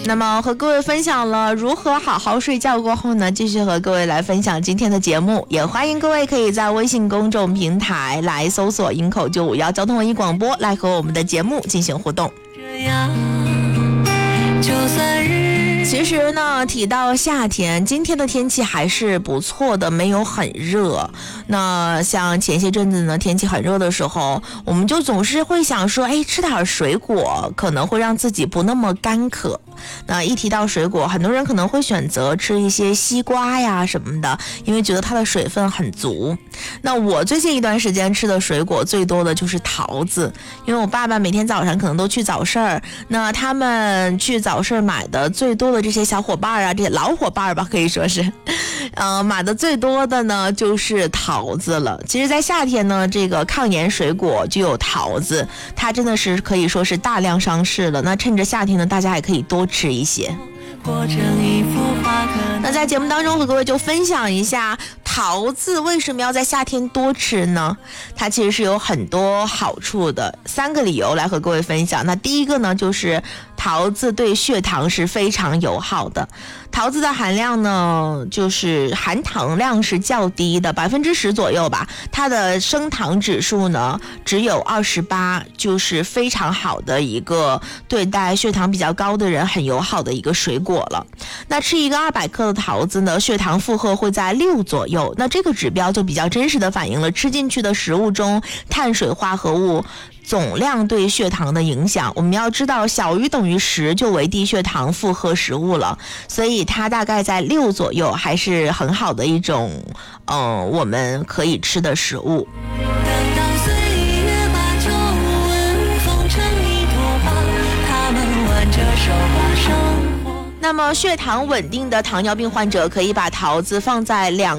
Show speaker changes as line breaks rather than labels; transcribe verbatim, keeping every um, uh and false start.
那么和各位分享了如何好好睡觉过后呢，继续和各位来分享今天的节目，也欢迎各位可以在微信公众平台来搜索营口九五一交通文艺广播，来和我们的节目进行互动。这样就算日其实呢，提到夏天，今天的天气还是不错的，没有很热。那像前些阵子呢，天气很热的时候，我们就总是会想说，哎，吃点水果可能会让自己不那么干渴。那一提到水果，很多人可能会选择吃一些西瓜呀什么的，因为觉得它的水分很足。那我最近一段时间吃的水果最多的就是桃子，因为我爸爸每天早上可能都去早市儿，那他们去早市买的最多的这些小伙伴啊，这些老伙伴吧，可以说是呃，买的最多的呢就是桃子了。其实在夏天呢，这个抗炎水果就有桃子，它真的是可以说是大量上市了。那趁着夏天呢，大家也可以多吃一些。那在节目当中和各位就分享一下桃子为什么要在夏天多吃呢？它其实是有很多好处的，三个理由来和各位分享。那第一个呢，就是桃子对血糖是非常友好的。桃子的含量呢，就是含糖量是较低的，百分之十左右吧。它的升糖指数呢只有二十八，就是非常好的一个对待血糖比较高的人很友好的一个水果了。那吃一个二百克的桃子呢，血糖负荷会在六左右。那这个指标就比较真实的反映了吃进去的食物中碳水化合物总量对血糖的影响。我们要知道小于等于十就为低血糖负荷食物了，所以它大概在六左右还是很好的一种呃，我们可以吃的食物。那么血糖稳定的糖尿病患者可以把桃子放在两